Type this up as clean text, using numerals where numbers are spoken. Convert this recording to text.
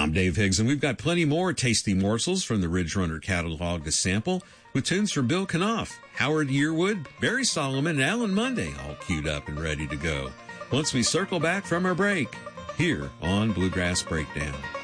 I'm Dave Higgs, and we've got plenty more tasty morsels from the Ridge Runner catalog to sample, with tunes from Bill Knopf, Howard Yearwood, Barry Solomon, and Alan Monday all queued up and ready to go. Once we circle back from our break, here on Bluegrass Breakdown.